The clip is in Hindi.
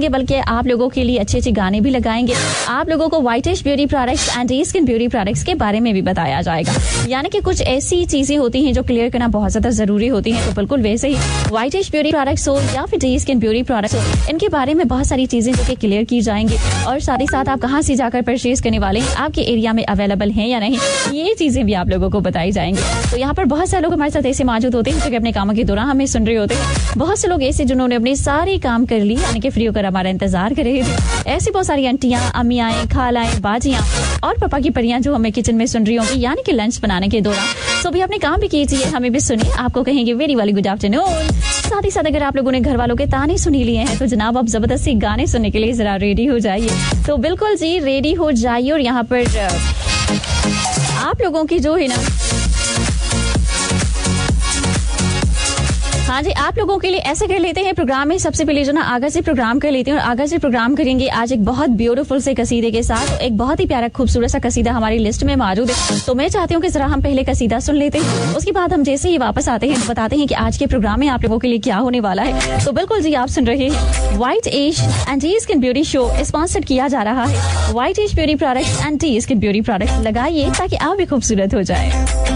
करेंगे बल्कि आप लोगों के लिए अच्छे अच्छे गाने भी लगाएंगे। आप लोगों को whitish beauty products anti skin beauty products के बारे में भी बताया जाएगा। यानी कि कुछ ऐसी चीजें होती हैं जो क्लियर करना बहुत ज्यादा जरूरी होती हैं। तो बिल्कुल वैसे ही व्हाइटिश ब्यूटी प्रोडक्ट्स हो या फिर डी स्किन ब्यूटी प्रोडक्ट्स हो, इनके बारे में बहुत सारी चीजें जो कि क्लियर की जाएंगी और साथ ही साथ आप कहाँ से जाकर परचेज करने वाले हैं, आपके एरिया में अवेलेबल है या नहीं, ये चीजें भी आप लोगों को बताई जाएंगी। तो यहाँ पर बहुत सारे लोग हमारे साथ ऐसे मौजूद होते हैं जो कि अपने कामों के दौरान हमें सुन रहे होते हैं। बहुत से लोग ऐसे जिन्होंने अपने सारे काम कर लिए, यानी कि फ्री होकर हमारा इंतजार कर रहे थे। ऐसी बहुत सारी आंटियां, अम्मियां, खालाएं, बाजियां और पापा की परियां जो हमें किचन में सुन रही होंगी, यानी कि लंच बनाने के दौरान। तो भी अपने काम भी कीजिए, हमें भी सुनिए, आपको कहेंगे वेरी वाली गुड आफ्टरनून। साथ ही साथ अगर आप लोगों ने घर वालों के ताने सुनी लिए हैं तो जनाब आप जबरदस्ती गाने सुनने के लिए जरा रेडी हो जाइए। तो बिल्कुल जी रेडी हो जाइए। और यहाँ पर आप लोगों की जो है ना, हाँ जी, आप लोगों के लिए ऐसे कर लेते हैं प्रोग्राम में सबसे पहले जो ना आगा से प्रोग्राम कर लेते हैं और आगा से प्रोग्राम करेंगे आज एक बहुत ब्यूटीफुल से कसीदे के साथ। एक बहुत ही प्यारा खूबसूरत सा कसीदा हमारी लिस्ट में मौजूद है। तो मैं चाहती हूँ कि जरा हम पहले कसीदा सुन लेते हैं, उसके बाद हम जैसे ही वापस आते हैं तो बताते हैं कि आज के प्रोग्राम में आप लोगों के लिए क्या होने वाला है। तो बिल्कुल जी आप सुन रहे हैं white as and T skin beauty show, sponsored किया जा रहा है white as beauty products and T skin beauty products. लगाइए ताकि आप भी खूबसूरत हो जाए।